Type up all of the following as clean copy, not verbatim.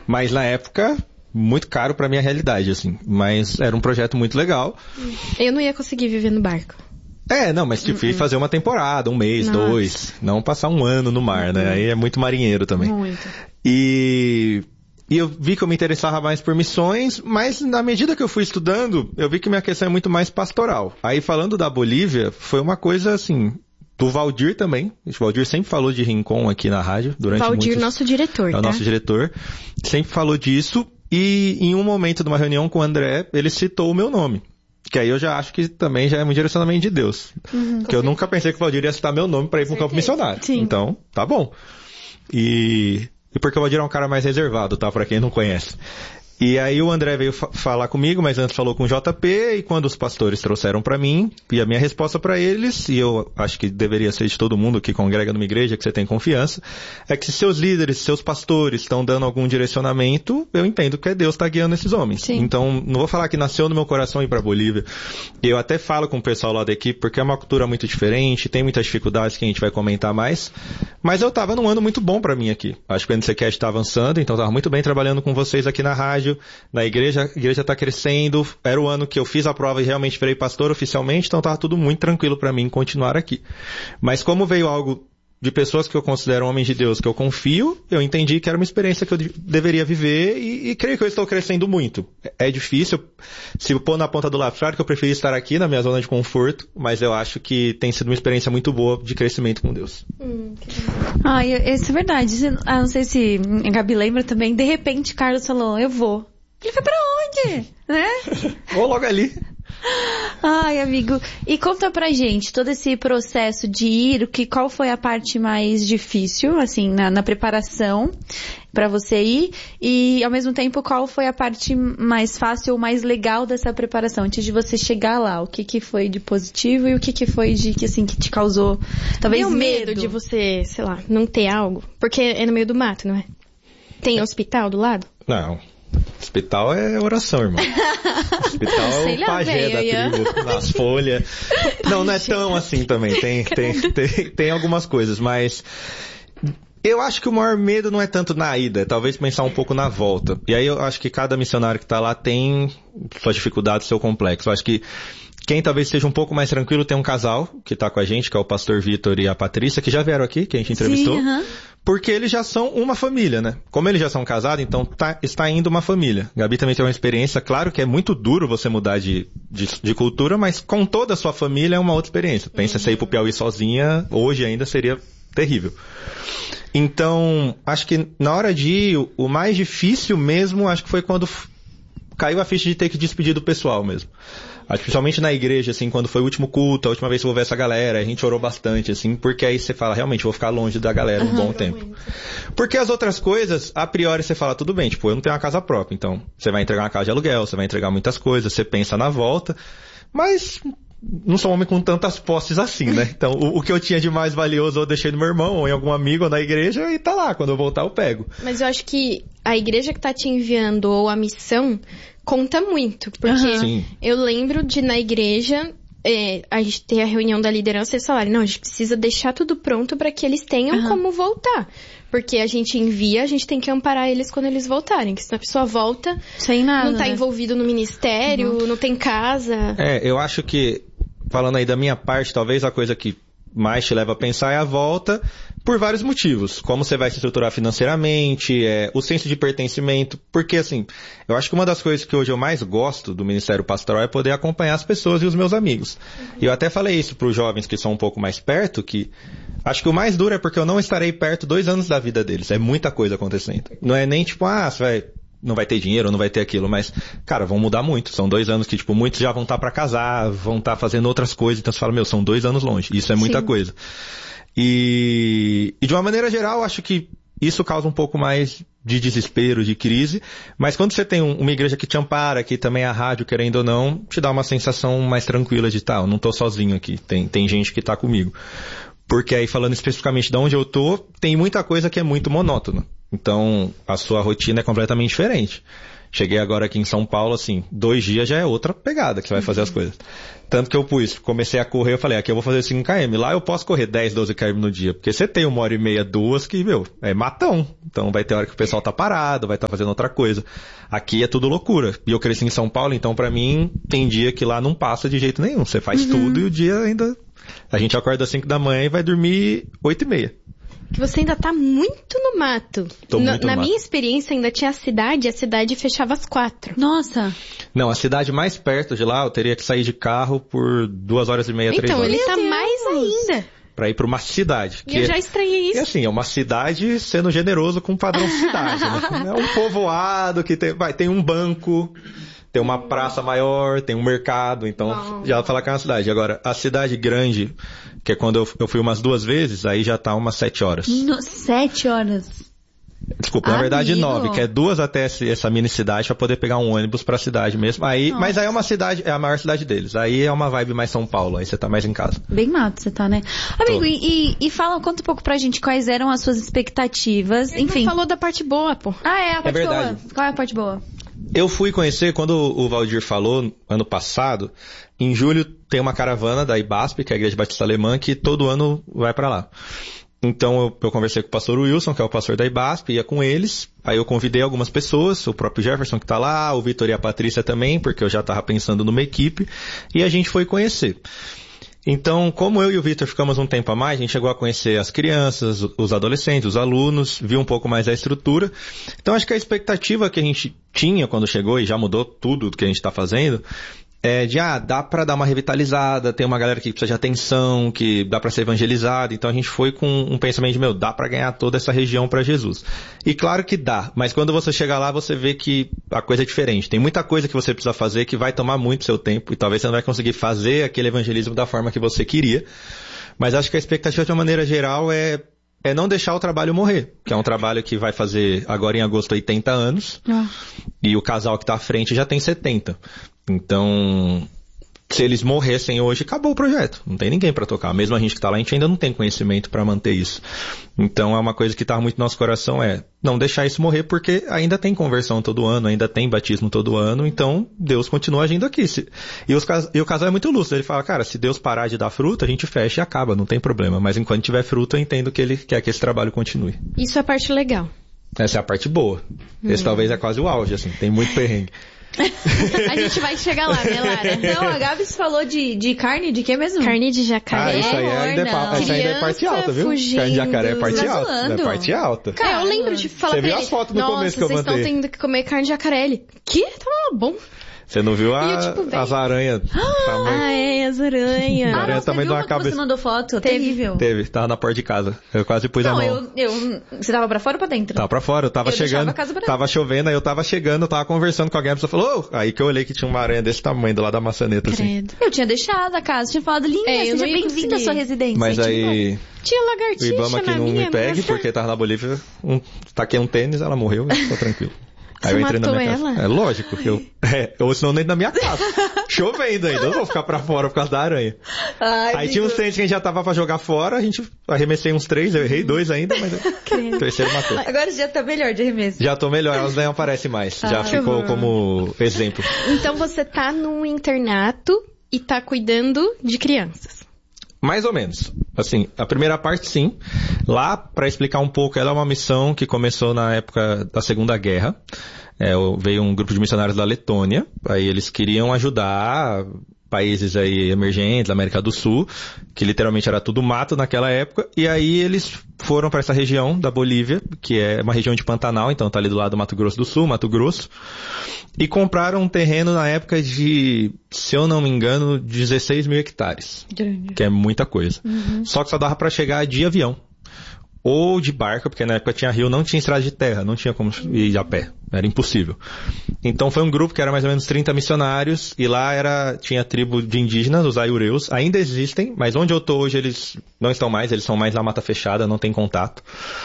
Mas na época, muito caro pra minha realidade, assim. Mas era um projeto muito legal. Eu não ia conseguir viver no barco. Não, mas tipo, ia fazer uma temporada, 1 mês, 2. Não passar 1 ano no mar, né? Aí é muito marinheiro também. Muito. E eu vi que eu me interessava mais por missões, mas na medida que eu fui estudando, eu vi que minha questão é muito mais pastoral. Aí falando da Bolívia, foi uma coisa assim, do Valdir também. O Valdir sempre falou de Rincon aqui na rádio. Valdir, nosso diretor, É o nosso diretor. Sempre falou disso e em um momento de uma reunião com o André, ele citou o meu nome. Que aí eu já acho que também já é um direcionamento de Deus. Que eu nunca pensei que o Valdir ia citar meu nome para ir para um campo missionário. Sim. Então, tá bom. E porque o Valdir é um cara mais reservado, tá? Pra quem não conhece. E aí o André veio falar comigo, mas antes falou com o JP, e quando os pastores trouxeram pra mim, e a minha resposta pra eles, e eu acho que deveria ser de todo mundo que congrega numa igreja, que você tem confiança, é que se seus líderes, seus pastores estão dando algum direcionamento, eu entendo que é Deus que tá guiando esses homens. Sim. Então, não vou falar que nasceu no meu coração ir pra Bolívia. E eu até falo com o pessoal lá da equipe, porque é uma cultura muito diferente, tem muitas dificuldades que a gente vai comentar mais, mas eu tava num ano muito bom pra mim aqui. Acho que o NCCast tá avançando, então tava muito bem trabalhando com vocês aqui na rádio, na igreja, a igreja tá crescendo, era o ano que eu fiz a prova e realmente virei pastor oficialmente, então tava tudo muito tranquilo pra mim continuar aqui. Mas como veio algo de pessoas que eu considero homens de Deus, que eu confio, eu entendi que era uma experiência que eu deveria viver e creio que eu estou crescendo muito. É difícil, se eu pôr na ponta do lápis, claro que eu preferi estar aqui na minha zona de conforto, mas eu acho que tem sido uma experiência muito boa de crescimento com Deus. Isso é verdade. Não sei se a Gabi lembra também, de repente Carlos falou, eu vou. Ele foi pra onde? Né? Vou logo ali. Ai, amigo, e conta pra gente todo esse processo de ir, qual foi a parte mais difícil, assim, na preparação pra você ir, e ao mesmo tempo qual foi a parte mais fácil ou mais legal dessa preparação, antes de você chegar lá, o que foi de positivo e o que foi de, assim, que te causou, talvez Tem o medo de você, sei lá, não ter algo, porque é no meio do mato, não é? Tem hospital do lado? Não. Hospital é oração, irmão. Hospital é o pajé da tribo, nas folhas. Não é tão assim também. Tem algumas coisas, mas eu acho que o maior medo não é tanto na ida, é talvez pensar um pouco na volta. E aí eu acho que cada missionário que tá lá tem suas dificuldades, seu complexo. Eu acho que quem talvez seja um pouco mais tranquilo tem um casal que tá com a gente, que é o pastor Vitor e a Patrícia, que já vieram aqui, que a gente entrevistou. Sim, Porque eles já são uma família, né? Como eles já são casados, então está indo uma família. Gabi também tem uma experiência, claro que é muito duro você mudar de cultura, mas com toda a sua família é uma outra experiência. Pensa você ir pro Piauí sozinha, hoje ainda seria terrível. Então, acho que na hora de ir, o mais difícil mesmo, acho que foi quando caiu a ficha de ter que despedir do pessoal mesmo. Principalmente na igreja, assim, quando foi o último culto, a última vez que eu vou ver essa galera, a gente orou bastante, assim, porque aí você fala, realmente, vou ficar longe da galera um bom tempo. Porque as outras coisas, a priori você fala, tudo bem, tipo, eu não tenho uma casa própria, então você vai entregar uma casa de aluguel, você vai entregar muitas coisas, você pensa na volta, mas não sou um homem com tantas posses assim, né? Então, o que eu tinha de mais valioso eu deixei no meu irmão, ou em algum amigo, ou na igreja, e tá lá, quando eu voltar eu pego. Mas eu acho que a igreja que tá te enviando, ou a missão, conta muito, porque eu lembro de na igreja a gente ter a reunião da liderança e eles falarem, não, a gente precisa deixar tudo pronto para que eles tenham como voltar, porque a gente envia, a gente tem que amparar eles quando eles voltarem, que se a pessoa volta sem nada, não tá envolvido no ministério, não tem casa. Eu acho que, falando aí da minha parte, talvez a coisa que mais te leva a pensar é a volta, por vários motivos. Como você vai se estruturar financeiramente, o senso de pertencimento. Porque, assim, eu acho que uma das coisas que hoje eu mais gosto do Ministério Pastoral é poder acompanhar as pessoas e os meus amigos. E eu até falei isso para os jovens que são um pouco mais perto, que acho que o mais duro é porque eu não estarei perto 2 anos da vida deles. É muita coisa acontecendo. Não é nem tipo, não vai ter dinheiro, não vai ter aquilo, mas, cara, vão mudar muito. São 2 anos que, tipo, muitos já vão estar pra casar, vão estar fazendo outras coisas, então você fala, são 2 anos longe. Isso é muita coisa. E de uma maneira geral, acho que isso causa um pouco mais de desespero, de crise, mas quando você tem uma igreja que te ampara, que também a rádio, querendo ou não, te dá uma sensação mais tranquila de, eu não tô sozinho aqui, tem gente que tá comigo. Porque aí, falando especificamente de onde eu tô, tem muita coisa que é muito monótona. Então, a sua rotina é completamente diferente. Cheguei agora aqui em São Paulo, assim, 2 dias já é outra pegada que você vai fazer as coisas. Tanto que eu comecei a correr, eu falei, aqui eu vou fazer 5 km. Lá eu posso correr 10, 12 km no dia. Porque você tem 1h30, 2 que, é matão. Então vai ter hora que o pessoal tá parado, vai estar fazendo outra coisa. Aqui é tudo loucura. E eu cresci em São Paulo, então pra mim tem dia que lá não passa de jeito nenhum. Você faz tudo e o dia ainda... A gente acorda às 5 da manhã e vai dormir 8h30. Que você ainda tá muito no mato. Tô muito no mato. Minha experiência ainda tinha a cidade fechava às 4. Nossa. Não, a cidade mais perto de lá, eu teria que sair de carro por 2h30, 3 horas. Então, ele tá mais ainda. Pra ir pra uma cidade. E eu já estranhei isso. E assim, é uma cidade sendo generoso com o padrão de cidade, né? É um povoado que tem um banco, tem uma praça maior, tem um mercado, então já fala que é uma cidade. Agora, a cidade grande, que é quando eu fui umas 2 vezes, aí já tá umas 7 horas. 7 horas? Desculpa, na verdade 9, que é 2 até essa mini cidade pra poder pegar um ônibus pra cidade mesmo. Mas aí é uma cidade, é a maior cidade deles. Aí é uma vibe mais São Paulo, aí você tá mais em casa. Bem mato você tá, né? Amigo, e conta um pouco pra gente quais eram as suas expectativas, enfim. Não falou da parte boa, pô. A parte verdade. boa. Qual é a parte boa? Eu fui conhecer, quando o Valdir falou, ano passado, em julho tem uma caravana da IBASP, que é a Igreja Batista Alemã, que todo ano vai pra lá. Então eu conversei com o pastor Wilson, que é o pastor da IBASP, ia com eles. Aí eu convidei algumas pessoas, o próprio Jefferson que tá lá, o Vitor e a Patrícia também, porque eu já tava pensando numa equipe. E a gente foi conhecer. Então, como eu e o Vitor ficamos um tempo a mais, a gente chegou a conhecer as crianças, os adolescentes, os alunos, viu um pouco mais da estrutura. Então, acho que a expectativa que a gente tinha quando chegou, e já mudou tudo do que a gente está fazendo, dá pra dar uma revitalizada, tem uma galera que precisa de atenção, que dá pra ser evangelizada. Então a gente foi com um pensamento de, dá pra ganhar toda essa região pra Jesus. E claro que dá, mas quando você chega lá, você vê que a coisa é diferente. Tem muita coisa que você precisa fazer que vai tomar muito seu tempo e talvez você não vai conseguir fazer aquele evangelismo da forma que você queria. Mas acho que a expectativa de uma maneira geral é não deixar o trabalho morrer, que é um trabalho que vai fazer agora em agosto 80 anos, e o casal que está à frente já tem 70. Então, se eles morressem hoje, acabou o projeto. Não tem ninguém para tocar. Mesmo a gente que está lá, a gente ainda não tem conhecimento para manter isso. Então, é uma coisa que está muito no nosso coração, não deixar isso morrer, porque ainda tem conversão todo ano, ainda tem batismo todo ano, então Deus continua agindo aqui. E o casal é muito lúcido. Ele fala, cara, se Deus parar de dar fruto, a gente fecha e acaba, não tem problema. Mas enquanto tiver fruto, eu entendo que ele quer que esse trabalho continue. Isso é a parte legal. Essa é a parte boa. Esse talvez é quase o auge, assim, tem muito perrengue. A gente vai chegar lá, né, Lara? Não, a Gabs falou de carne, de quê mesmo? Carne de jacaré. Isso aí ainda é parte alta, viu? Fugindo. Carne de jacaré é parte alta. É parte alta. Eu lembro de falar pra ele. Você viu as fotos no começo que eu mandei? Vocês estão tendo que comer carne de jacaré. Ele, que? Tá bom. Você não viu as aranhas? As aranhas. A aranha também dá uma cabeça. Você mandou foto? Terrível. Teve, tava na porta de casa. Eu quase pus a mão. Você tava pra fora ou pra dentro? Tava pra fora, eu tava chegando. Tava chovendo, aí eu tava chegando, eu tava conversando com alguém, a pessoa falou, aí que eu olhei que tinha uma aranha desse tamanho do lado da maçaneta, assim. Eu tinha deixado a casa, tinha falado, linda, seja bem-vinda à sua residência. Mas aí... Tinha lagartixa. O Ibama que não me pegue, porque tava na Bolívia, taquei um tênis, ela morreu, ficou tranquilo. Aí você eu entrei na minha ela? casa. É lógico. Ou senão nem na minha casa. Chovendo ainda. Eu não vou ficar pra fora por causa da aranha. Aí tinha uns tênis que a gente já tava pra jogar fora. A gente arremessei uns 3. Eu errei 2 ainda, mas o terceiro matou. Agora já tá melhor de arremesso. Já tô melhor. Elas nem aparecem mais. Já ficou como exemplo. Então você tá num internato e tá cuidando de crianças. Mais ou menos. Assim, a primeira parte, sim. Lá, para explicar um pouco, ela é uma missão que começou na época da Segunda Guerra. Veio um grupo de missionários da Letônia. Aí eles queriam ajudar países aí emergentes, da América do Sul, que literalmente era tudo mato naquela época. E aí eles foram para essa região da Bolívia, que é uma região de Pantanal, então tá ali do lado do Mato Grosso do Sul, Mato Grosso. E compraram um terreno na época de, se eu não me engano, 16 mil hectares. Grande. Que é muita coisa. Só que só dava para chegar de avião. Ou de barco, porque na época tinha rio, não tinha estrada de terra, não tinha como ir a pé. Era impossível. Então foi um grupo que era mais ou menos 30 missionários, e lá tinha tribo de indígenas, os aiureus, ainda existem, mas onde eu tô hoje eles não estão mais, eles são mais na mata fechada, não tem contato.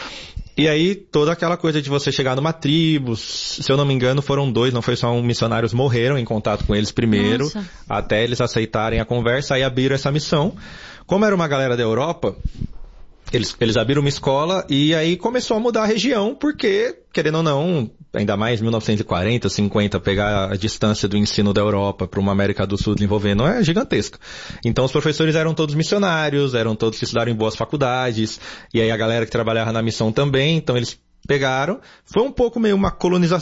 E aí, toda aquela coisa de você chegar numa tribo, se eu não me engano, foram 2, não foi só um, missionários morreram em contato com eles primeiro, até eles aceitarem a conversa, aí abriram essa missão. Como era uma galera da Europa, Eles abriram uma escola e aí começou a mudar a região, porque, querendo ou não, ainda mais 1940, 50, pegar a distância do ensino da Europa para uma América do Sul desenvolvendo é gigantesca. Então os professores eram todos missionários, eram todos que estudaram em boas faculdades, e aí a galera que trabalhava na missão também, então eles pegaram. Foi um pouco meio uma colonização